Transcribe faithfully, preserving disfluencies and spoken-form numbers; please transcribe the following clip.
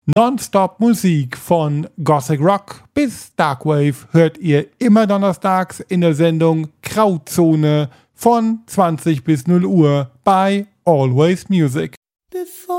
Nonstop Musik von Gothic Rock bis Darkwave hört ihr immer donnerstags in der Sendung Grauzone von zwanzig bis null Uhr bei Always Music.